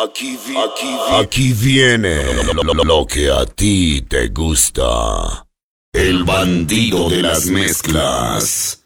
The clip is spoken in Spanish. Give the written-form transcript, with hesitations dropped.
Aquí viene lo que a ti te gusta. El bandido de las mezclas.